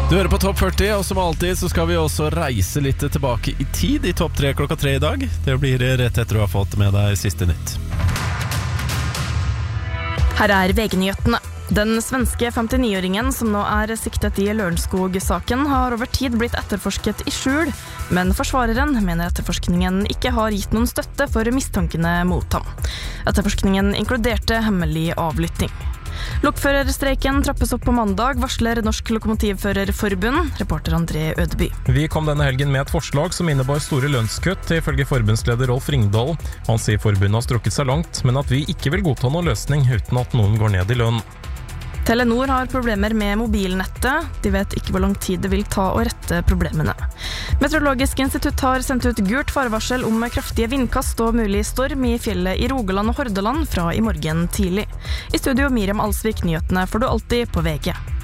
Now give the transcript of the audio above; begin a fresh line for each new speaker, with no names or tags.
Du hører på Topp 40, og som alltid så skal vi også reise litt tilbake i tid i Topp 3 klokka 3 i dag. Det blir rett etter du har fått med deg siste nytt.
Her er VG-nyhetene. Den svenske 59-åringen som nå er siktet i Lørenskog-saken har over tid blitt etterforsket i skjul, men forsvareren mener etterforskningen ikke har gitt noen støtte for mistankene mot ham. Etterforskningen inkluderte hemmelig avlytting. Lokførerstreiken trappes opp på mandag, varsler Norsk Lokomotivførerforbund, reporter André Ødeby.
Vi kom denne helgen med et forslag som innebar store lønnskutt, ifølge forbundsleder Rolf Ringdahl. Han sier forbundet har strukket seg langt, men at vi ikke vil godta noen løsning uten at noen går ned i lønn.
Telenor har problemer med mobilnettet. De vet ikke hvor lang tid det vil ta å rette problemene. Meteorologisk institutt har sendt ut gult farvarsel om kraftige vindkast og mulig storm i fjellet i Rogaland og Hordaland fra i morgen tidlig. I studio Miriam Alsvik, nyhetene får du alltid på VG.